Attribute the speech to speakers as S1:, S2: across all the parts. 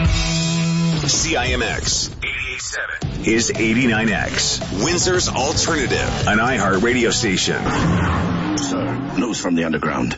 S1: CIMX 88.7 is 89X, Windsor's alternative, an iHeart radio station.
S2: Sir, news from the underground.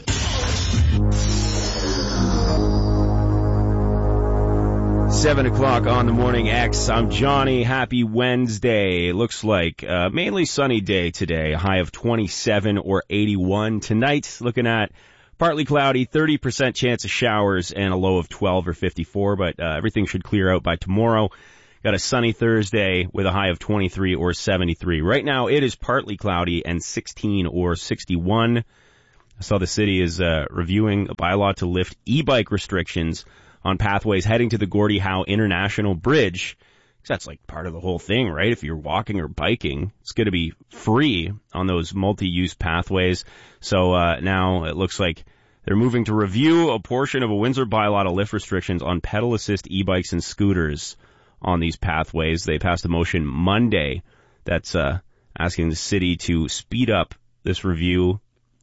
S3: Seven o'clock on the Morning X. I'm Johnny. Happy Wednesday. It looks like mainly sunny day today. A high of 27 or 81. Tonight, looking at partly cloudy, 30% chance of showers, and a low of 12 or 54. But everything should clear out by tomorrow. Got a sunny Thursday with a high of 23 or 73. Right now, it is partly cloudy and 16 or 61. I saw the city is reviewing a bylaw to lift e-bike restrictions on pathways heading to the Gordie Howe International Bridge. That's like part of the whole thing, right? If you're walking or biking, it's going to be free on those multi-use pathways. So now it looks like they're moving to review a portion of a Windsor bylaw to lift restrictions on pedal assist e-bikes and scooters on these pathways. They passed a motion Monday that's asking the city to speed up this review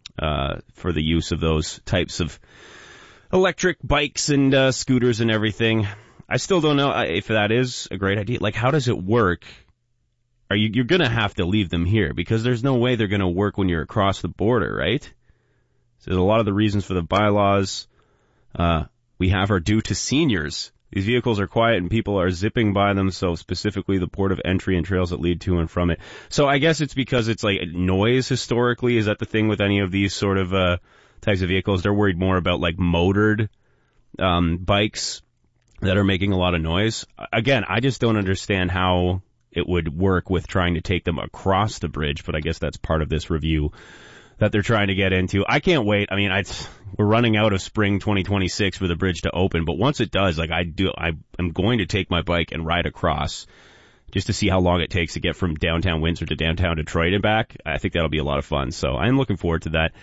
S3: for the use of those types of electric bikes and scooters and everything. I still don't know if that is a great idea. Like, how does it work? You're going to have to leave them here because there's no way they're going to work when you're across the border, right? So there's a lot of the reasons for the bylaws we have are due to seniors. These vehicles are quiet and people are zipping by them, so specifically the port of entry and trails that lead to and from it. So I guess it's because it's like noise historically. Is that the thing with any of these sort of types of vehicles? They're worried more about like motored bikes that are making a lot of noise. Again, I just don't understand how it would work with trying to take them across the bridge, but I guess that's part of this review that they're trying to get into. I can't wait. I mean, we're running out of spring 2026 for the bridge to open, but once it does, like I'm going to take my bike and ride across just to see how long it takes to get from downtown Windsor to downtown Detroit and back. I think that'll be a lot of fun. So I'm looking forward to that.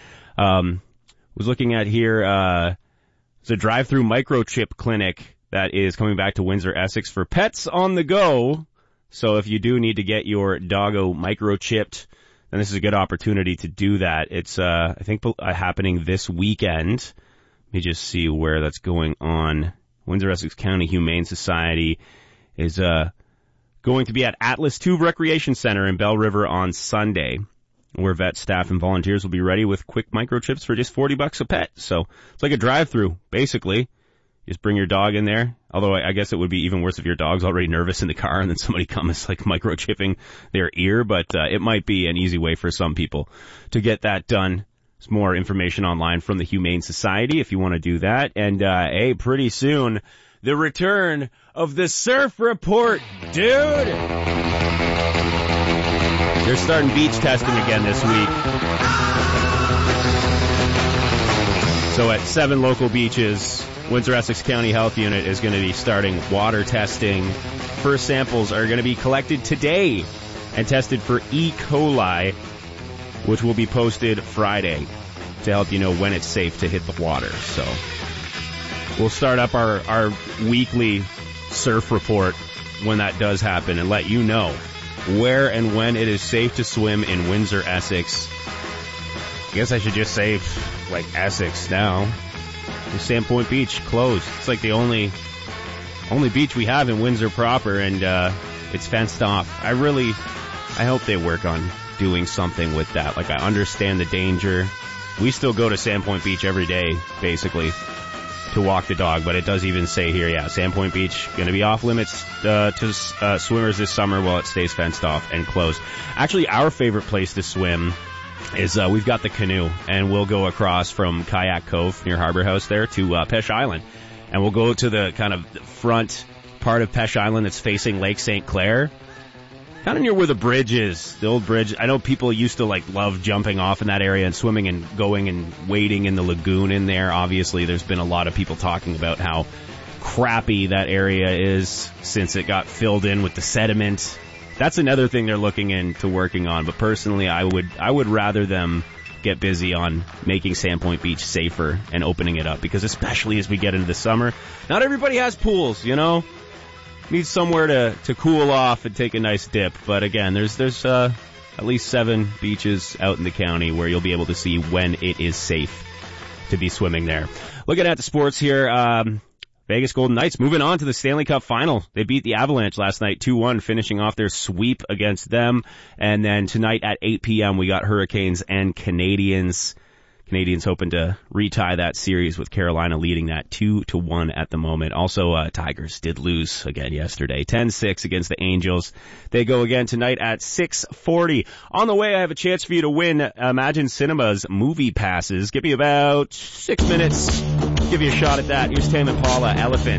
S3: Was looking at here, it's a drive-through microchip clinic that is coming back to Windsor, Essex for pets on the go. So if you do need to get your doggo microchipped, then this is a good opportunity to do that. It's, I think, happening this weekend. Let me just see where that's going on. Windsor Essex County Humane Society is going to be at Atlas Tube Recreation Center in Bell River on Sunday, where vet staff and volunteers will be ready with quick microchips for just $40 a pet. So it's like a drive-through, basically. Just bring your dog in there. Although I guess it would be even worse if your dog's already nervous in the car and then somebody comes like microchipping their ear. But it might be an easy way for some people to get that done. There's more information online from the Humane Society if you want to do that. And hey, pretty soon, the return of the Surf Report, dude! They're starting beach testing again this week. So at 7 local beaches, Windsor Essex County Health Unit is going to be starting water testing. First samples are going to be collected today and tested for E. coli, which will be posted Friday to help you know when it's safe to hit the water. So we'll start up our weekly surf report when that does happen and let you know where and when it is safe to swim in Windsor, Essex. I guess I should just say, like, Essex now. Sandpoint Beach closed. It's like the only beach we have in Windsor proper, and it's fenced off. I hope they work on doing something with that. Like, I understand the danger. We still go to Sandpoint Beach every day, basically, to walk the dog, but it does even say here, Sandpoint Beach going to be off limits to swimmers this summer while it stays fenced off and closed. Actually, our favorite place to swim is we've got the canoe, and we'll go across from Kayak Cove near Harbour House there to Peche Island, and we'll go to the kind of front part of Peche Island that's facing Lake St. Clair, kind of near where the bridge is, the old bridge. I know people used to love jumping off in that area and swimming and going and wading in the lagoon in there. Obviously, there's been a lot of people talking about how crappy that area is since it got filled in with the sediment. That's another thing they're looking into working on. But personally, I would rather them get busy on making Sandpoint Beach safer and opening it up, because especially as we get into the summer, not everybody has pools, you know. Need somewhere to cool off and take a nice dip. But again, there's at least 7 beaches out in the county where you'll be able to see when it is safe to be swimming there. Looking at the sports here, got Vegas Golden Knights moving on to the Stanley Cup Final. They beat the Avalanche last night 2-1, finishing off their sweep against them. And then tonight at 8 p.m. we got Hurricanes and Canadiens. Canadiens hoping to retie that series with Carolina leading that 2-1 at the moment. Also, Tigers did lose again yesterday, 10-6 against the Angels. They go again tonight at 6:40. On the way, I have a chance for you to win Imagine Cinema's movie passes. Give me about 6 minutes. Give you a shot at that. Here's Tame Impala, Elephant.